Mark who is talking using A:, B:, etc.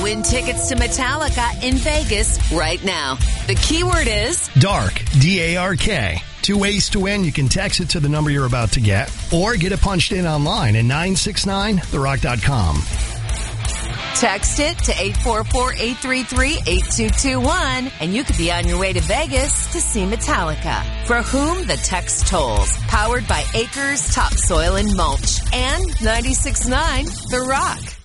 A: Win tickets to Metallica in Vegas right now. The keyword is
B: DARK, D-A-R-K. 2 ways to win. You can text it to the number you're about to get or get it punched in online at 969therock.com.
A: text it to 844-833-8221 and you could be on your way to Vegas to see Metallica. For whom the text tolls. Powered by Acres Topsoil and Mulch and 96.9 The Rock.